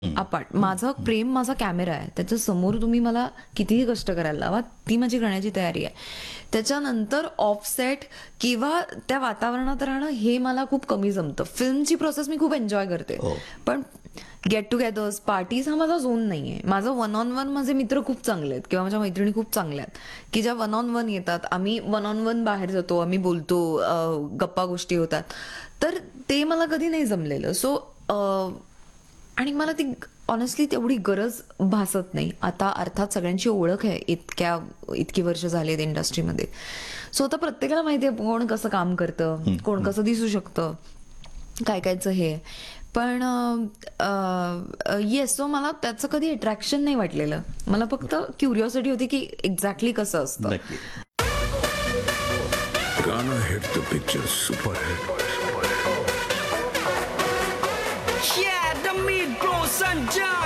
अपाट. माझं प्रेम माझा कॅमेरा आहे. त्याच्या समोर तुम्ही मला कितीही कष्ट करायला लावा, ती माझी करण्याची तयारी आहे. त्याच्यानंतर ऑफसेट किंवा त्या वातावरणात राहणं हे मला खूप कमी जमतं. फिल्मची प्रोसेस मी खूप एन्जॉय करते. हो. पण गेट टुगेदर्स, पार्टीज हा माझा झोन नाहीये. माझं वन ऑन वन माझे मित्र खूप चांगले आहेत किंवा माझ्या मैत्रिणी खूप चांगल्या आहेत, की ज्या वन ऑन वन येतात. आम्ही वन ऑन वन बाहेर जातो, आम्ही बोलतो, गप्पा गोष्टी होतात. तर ते मला कधी नाही जमलेलं. सो आणि मला ती ऑनेस्टली तेवढी गरज भासत नाही. आता अर्थात सगळ्यांची ओळख आहे, इतकी वर्ष झाली आहेत इंडस्ट्रीमध्ये. सो आता प्रत्येकाला माहिती आहे कोण कसं काम करतं, कोण कसं दिसू शकतं, काय कायचं हे. पण येस, सो मला त्याचं कधी अट्रॅक्शन नाही वाटलेलं. मला फक्त क्युरिओसिटी होती की एक्झॅक्टली कसं असतं. नक्की. Gonna hit the picture super hit. Yeah, the Migros and Jam.